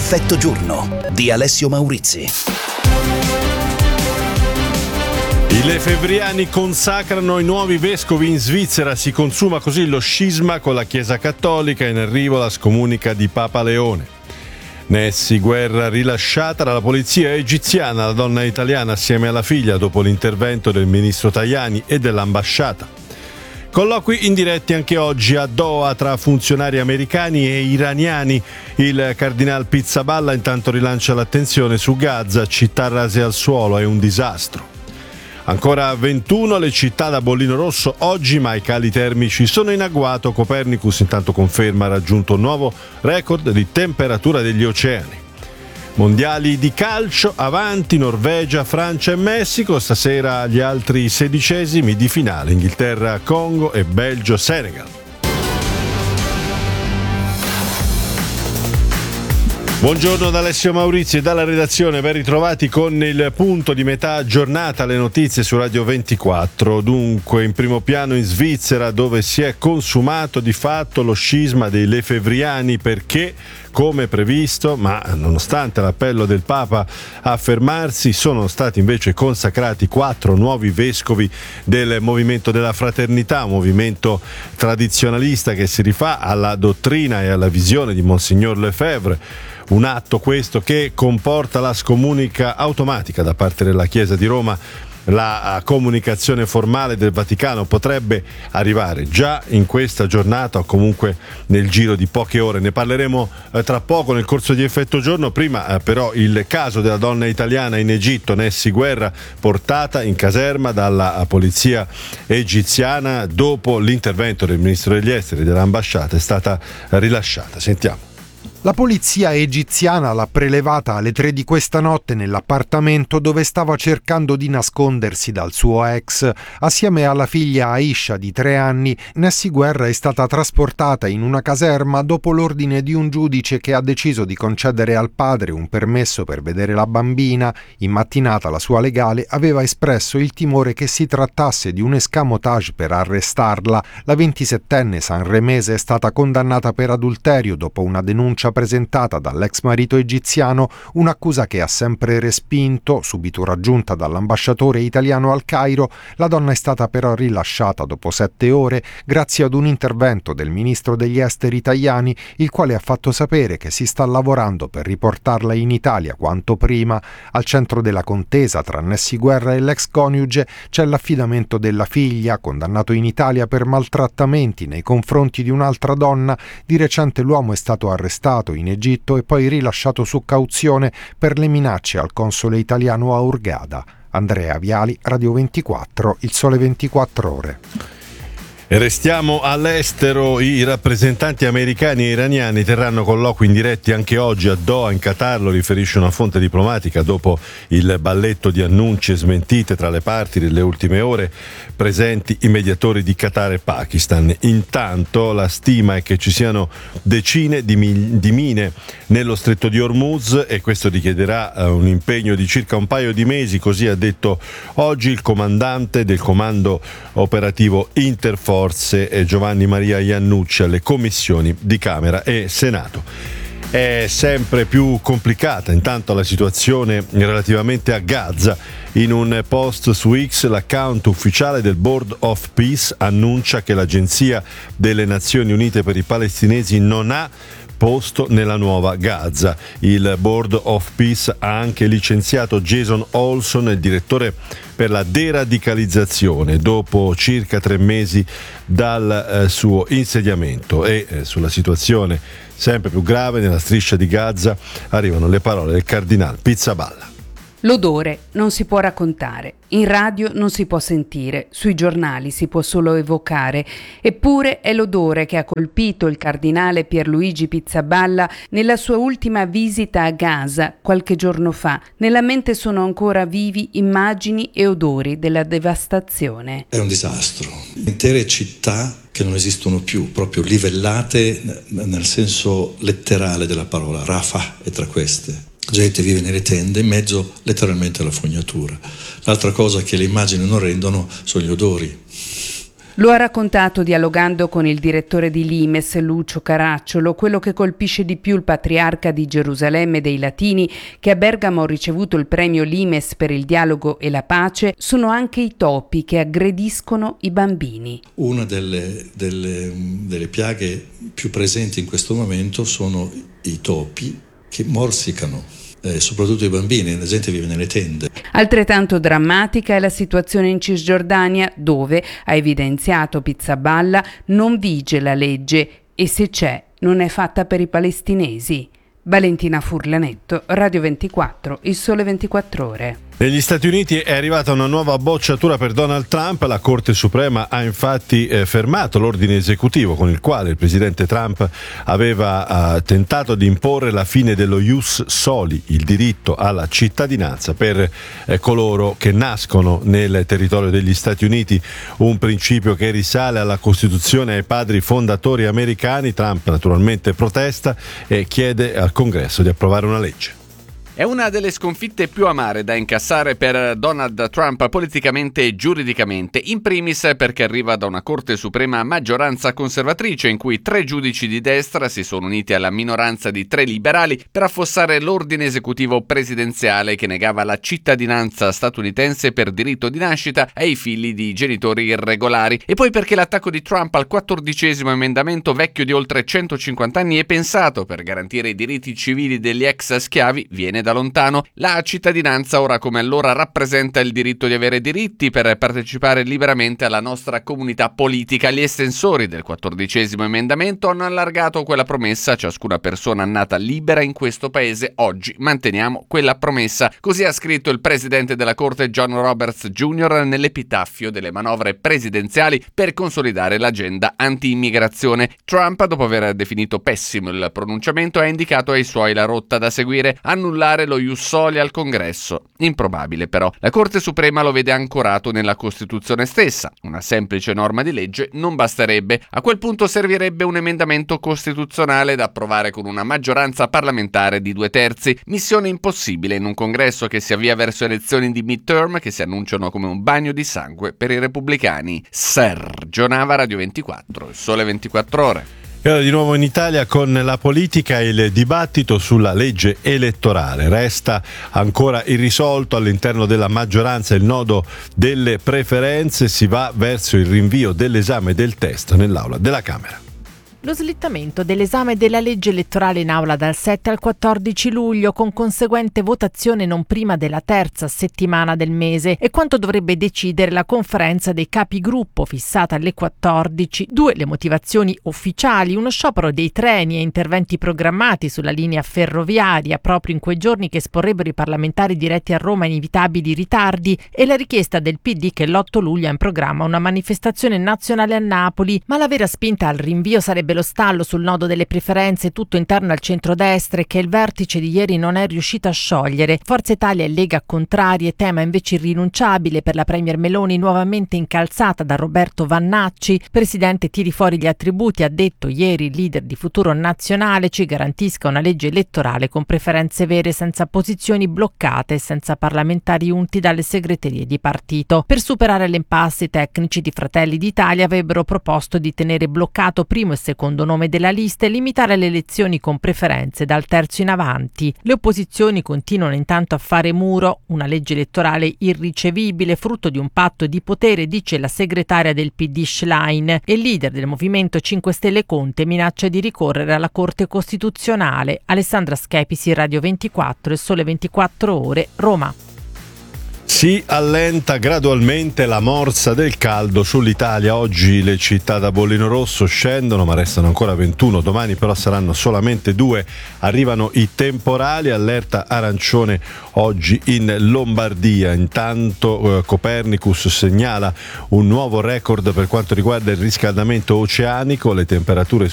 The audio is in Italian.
Effetto giorno di Alessio Maurizi. I lefebvriani consacrano i nuovi vescovi in Svizzera, si consuma così lo scisma con la Chiesa Cattolica, in arrivo la scomunica di Papa Leone. Nessi Guerra rilasciata dalla polizia egiziana, la donna italiana assieme alla figlia dopo l'intervento del ministro Tajani e dell'ambasciata. Colloqui indiretti anche oggi a Doha tra funzionari americani e iraniani. Il cardinal Pizzaballa intanto rilancia l'attenzione su Gaza, città rase al suolo, è un disastro. Ancora 21 le città da bollino rosso oggi, ma i cali termici sono in agguato. Copernicus intanto conferma ha raggiunto un nuovo record di temperatura degli oceani. Mondiali di calcio, avanti Norvegia, Francia e Messico, stasera gli altri 16esimi di finale, Inghilterra, Congo e Belgio, Senegal. Buongiorno da Alessio Maurizi e dalla redazione, ben ritrovati con il punto di metà giornata, le notizie su Radio 24. Dunque, in primo piano in Svizzera, dove si è consumato di fatto lo scisma dei lefebvriani, perché, come previsto, ma nonostante l'appello del Papa a fermarsi, sono stati invece consacrati 4 nuovi vescovi del movimento della fraternità, un movimento tradizionalista che si rifà alla dottrina e alla visione di Monsignor Lefebvre. Un atto questo che comporta la scomunica automatica da parte della Chiesa di Roma. La comunicazione formale del Vaticano potrebbe arrivare già in questa giornata o comunque nel giro di poche ore. Ne parleremo tra poco nel corso di Effetto Giorno. Prima però il caso della donna italiana in Egitto, Nessi Guerra, portata in caserma dalla polizia egiziana dopo l'intervento del ministro degli esteri e dell'ambasciata, è stata rilasciata. Sentiamo. La polizia egiziana l'ha prelevata alle 3 di questa notte nell'appartamento dove stava cercando di nascondersi dal suo ex. Assieme alla figlia Aisha di 3 anni, Nessi Guerra è stata trasportata in una caserma dopo l'ordine di un giudice che ha deciso di concedere al padre un permesso per vedere la bambina. In mattinata la sua legale aveva espresso il timore che si trattasse di un escamotage per arrestarla. La 27enne sanremese è stata condannata per adulterio dopo una denuncia presentata dall'ex marito egiziano, un'accusa che ha sempre respinto. Subito raggiunta dall'ambasciatore italiano al Cairo, la donna è stata però rilasciata dopo 7 ore grazie ad un intervento del ministro degli esteri Tajani, il quale ha fatto sapere che si sta lavorando per riportarla in Italia quanto prima. Al centro della contesa tra Nessi Guerra e l'ex coniuge c'è l'affidamento della figlia, condannato in Italia per maltrattamenti nei confronti di un'altra donna. Di recente l'uomo è stato arrestato in Egitto e poi rilasciato su cauzione per le minacce al console italiano a Hurghada. Andrea Viali, Radio 24, Il Sole 24 Ore. E restiamo all'estero. I rappresentanti americani e iraniani terranno colloqui indiretti anche oggi a Doha in Qatar, lo riferisce una fonte diplomatica dopo il balletto di annunci e smentite tra le parti delle ultime ore, presenti i mediatori di Qatar e Pakistan. Intanto la stima è che ci siano decine di mine nello stretto di Hormuz e questo richiederà un impegno di circa un paio di mesi, così ha detto oggi il comandante del comando operativo Interforze Giovanni Maria Iannucci alle commissioni di Camera e Senato. È sempre più complicata intanto la situazione relativamente a Gaza. In un post su X l'account ufficiale del Board of Peace annuncia che l'Agenzia delle Nazioni Unite per i Palestinesi non ha posto nella nuova Gaza. Il Board of Peace ha anche licenziato Jason Olson, il direttore per la deradicalizzazione, dopo circa 3 mesi dal suo insediamento. E sulla situazione sempre più grave nella striscia di Gaza arrivano le parole del cardinal Pizzaballa. L'odore non si può raccontare, in radio non si può sentire, sui giornali si può solo evocare, eppure è l'odore che ha colpito il cardinale Pierluigi Pizzaballa nella sua ultima visita a Gaza qualche giorno fa. Nella mente sono ancora vivi immagini e odori della devastazione. È un disastro, intere città che non esistono più, proprio livellate nel senso letterale della parola. Rafah è tra queste. Gente vive nelle tende in mezzo letteralmente alla fognatura. L'altra cosa che le immagini non rendono sono gli odori. Lo ha raccontato dialogando con il direttore di Limes, Lucio Caracciolo. Quello che colpisce di più il patriarca di Gerusalemme dei Latini, che a Bergamo ha ricevuto il premio Limes per il dialogo e la pace, sono anche i topi che aggrediscono i bambini. Una delle piaghe più presenti in questo momento sono i topi che morsicano, soprattutto i bambini, la gente vive nelle tende. Altrettanto drammatica è la situazione in Cisgiordania, dove, ha evidenziato Pizzaballa, non vige la legge e se c'è non è fatta per i palestinesi. Valentina Furlanetto, Radio 24, Il Sole 24 Ore. Negli Stati Uniti è arrivata una nuova bocciatura per Donald Trump. La Corte Suprema ha infatti fermato l'ordine esecutivo con il quale il presidente Trump aveva tentato di imporre la fine dello ius soli, il diritto alla cittadinanza per coloro che nascono nel territorio degli Stati Uniti, un principio che risale alla Costituzione e ai padri fondatori americani. Trump naturalmente protesta e chiede al Congresso di approvare una legge. È una delle sconfitte più amare da incassare per Donald Trump politicamente e giuridicamente, in primis perché arriva da una Corte Suprema a maggioranza conservatrice in cui 3 giudici di destra si sono uniti alla minoranza di 3 liberali per affossare l'ordine esecutivo presidenziale che negava la cittadinanza statunitense per diritto di nascita ai figli di genitori irregolari, e poi perché l'attacco di Trump al 14° emendamento, vecchio di oltre 150 anni e pensato per garantire i diritti civili degli ex schiavi, viene da lontano. La cittadinanza ora come allora rappresenta il diritto di avere diritti per partecipare liberamente alla nostra comunità politica. Gli estensori del 14° emendamento hanno allargato quella promessa a ciascuna persona nata libera in questo paese. Oggi manteniamo quella promessa. Così ha scritto il presidente della Corte John Roberts Jr. nell'epitaffio delle manovre presidenziali per consolidare l'agenda anti-immigrazione. Trump, dopo aver definito pessimo il pronunciamento, ha indicato ai suoi la rotta da seguire: annullare lo ius soli al Congresso. Improbabile però. La Corte Suprema lo vede ancorato nella Costituzione stessa. Una semplice norma di legge non basterebbe. A quel punto servirebbe un emendamento costituzionale da approvare con una maggioranza parlamentare di 2/3. Missione impossibile in un Congresso che si avvia verso elezioni di midterm che si annunciano come un bagno di sangue per i repubblicani. Sergio Nava, Radio 24, Il Sole 24 Ore. E ora di nuovo in Italia con la politica. Il dibattito sulla legge elettorale resta ancora irrisolto all'interno della maggioranza. Il nodo delle preferenze, si va verso il rinvio dell'esame del testo nell'aula della Camera. Lo slittamento dell'esame della legge elettorale in aula dal 7 al 14 luglio con conseguente votazione non prima della 3ª settimana del mese è quanto dovrebbe decidere la conferenza dei capigruppo fissata alle 14. 2 le motivazioni ufficiali: uno sciopero dei treni e interventi programmati sulla linea ferroviaria proprio in quei giorni che esporrebbero i parlamentari diretti a Roma inevitabili ritardi, e la richiesta del PD che l'8 luglio ha in programma una manifestazione nazionale a Napoli. Ma la vera spinta al rinvio sarebbe lo stallo sul nodo delle preferenze tutto interno al centrodestra, che il vertice di ieri non è riuscito a sciogliere. Forza Italia e Lega contrarie, tema invece irrinunciabile per la premier Meloni, nuovamente incalzata da Roberto Vannacci. Presidente, tiri fuori gli attributi, ha detto ieri il leader di Futuro Nazionale, ci garantisca una legge elettorale con preferenze vere, senza posizioni bloccate e senza parlamentari unti dalle segreterie di partito. Per superare l'impasse, i tecnici di Fratelli d'Italia avrebbero proposto di tenere bloccato primo e secondo nome della lista e limitare le elezioni con preferenze dal terzo in avanti. Le opposizioni continuano intanto a fare muro. Una legge elettorale irricevibile, frutto di un patto di potere, dice la segretaria del PD Schlein, e il leader del Movimento 5 Stelle Conte minaccia di ricorrere alla Corte Costituzionale. Alessandra Schepisi, Radio 24, Il Sole 24 Ore, Roma. Si allenta gradualmente la morsa del caldo sull'Italia. Oggi le città da bollino rosso scendono, ma restano ancora 21. Domani però saranno solamente 2. Arrivano i temporali. Allerta arancione oggi in Lombardia. Intanto Copernicus segnala un nuovo record per quanto riguarda il riscaldamento oceanico. Le temperature